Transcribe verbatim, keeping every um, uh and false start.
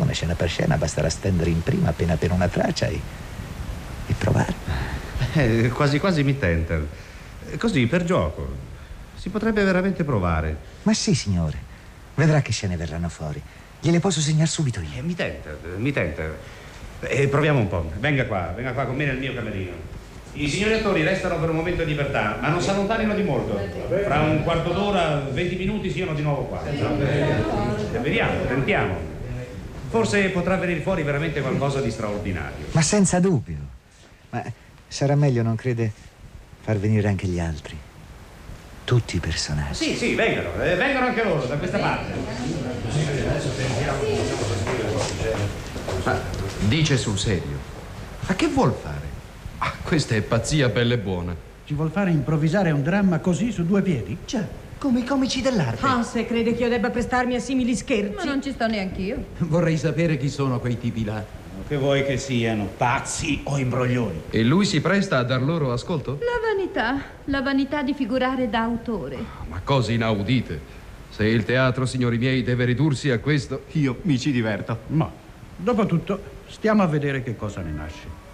canzone, scena per scena, basterà stendere in prima appena appena una traccia e, e provare. Eh, quasi quasi mi tenta. Così, per gioco. Si potrebbe veramente provare. Ma sì, signore. Vedrà che scene verranno fuori. Gliele posso segnare subito io. Eh, mi tenta, mi tenta. Eh, proviamo un po'. Venga qua, venga qua con me nel mio camerino. I signori attori restano per un momento di libertà, ma non si allontanino di molto. Fra un quarto d'ora, venti minuti siano di nuovo qua. Eh, vediamo, tentiamo. Forse potrà venire fuori veramente qualcosa di straordinario. Ma senza dubbio. Ma sarà meglio, non crede, far venire anche gli altri? Tutti i personaggi. Sì, sì, vengano, eh, vengano anche loro, da questa parte. Ma dice sul serio. Ma che vuol fare? Ah, questa è pazzia bella e buona. Ci vuol fare improvvisare un dramma così su due piedi? Già, come i comici dell'arte. Ah, se crede che io debba prestarmi a simili scherzi. Ma non ci sto neanch'io. Vorrei sapere chi sono quei tipi là. Che vuoi che siano, pazzi o imbroglioni? E lui si presta a dar loro ascolto? La vanità, la vanità di figurare da autore. Ma cose inaudite. Se il teatro, signori miei, deve ridursi a questo, io mi ci diverto. Ma, dopo tutto, stiamo a vedere che cosa ne nasce.